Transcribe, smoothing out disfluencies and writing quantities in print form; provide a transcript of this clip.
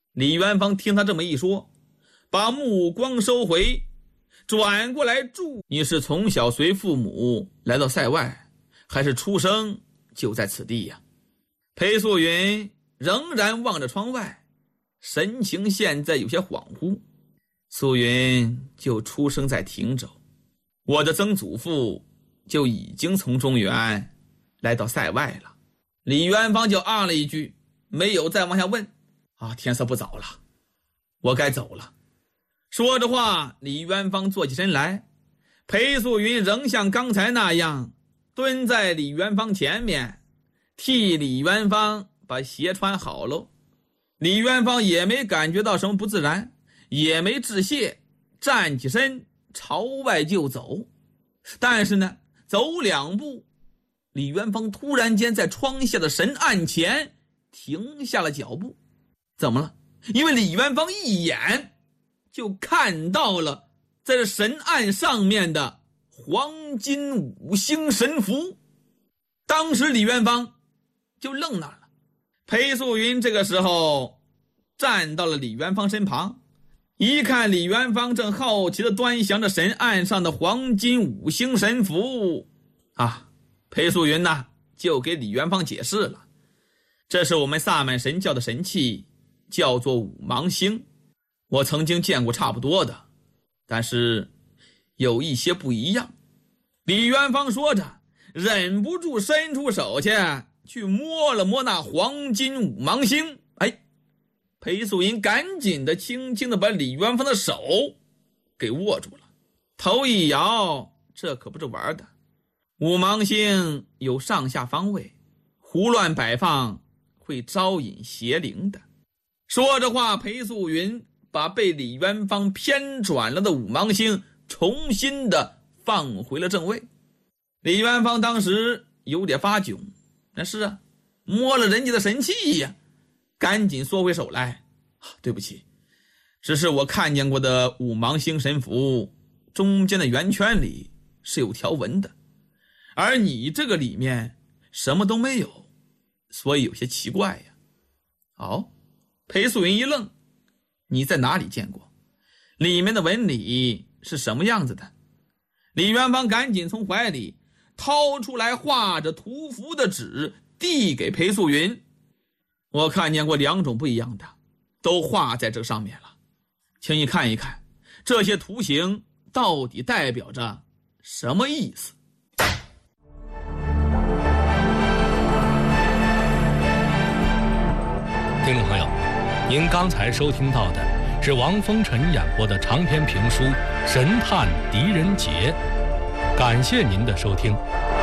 李元芳听他这么一说，把目光收回，转过来注：你是从小随父母来到塞外，还是出生就在此地呀？裴素云仍然望着窗外，神情现在有些恍惚。素云就出生在汀州，我的曾祖父就已经从中原来到塞外了。李元芳就了一句，没有再往下问。天色不早了，我该走了。说着话，李元芳坐起身来，裴素云仍像刚才那样蹲在李元芳前面，替李元芳把鞋穿好喽。李元芳也没感觉到什么不自然，也没致谢，站起身朝外就走。但是呢，走2步，李元芳突然间在窗下的神案前停下了脚步。怎么了？因为李元芳一眼就看到了在这神案上面的黄金5星神符。当时李元芳就愣那儿了。裴素云这个时候站到了李元芳身旁，一看李元芳正好奇地端详着神案上的黄金5星神符裴素云呢就给李元芳解释了，这是我们萨满神教的神器，叫做5芒星。我曾经见过差不多的，但是有一些不一样。李元芳说着，忍不住伸出手去摸了摸那黄金5芒星。裴素云赶紧的轻轻的把李元芳的手给握住了，头一摇，这可不是玩的。5芒星有上下方位，胡乱摆放会招引邪灵的。说着话，裴素云把被李元芳偏转了的5芒星重新的放回了正位。李元芳当时有点发窘，那是摸了人家的神器呀，赶紧缩回手来。对不起，只是我看见过的5芒星神符中间的圆圈里是有条纹的，而你这个里面什么都没有，所以有些奇怪呀。裴素云一愣，你在哪里见过？里面的纹理是什么样子的？李元芳赶紧从怀里掏出来画着图符的纸递给裴素云。我看见过2种不一样的，都画在这上面了，请你看一看这些图形到底代表着什么意思。 听众朋友，您刚才收听到的是王风尘演播的长篇评书《神探狄仁杰》，感谢您的收听。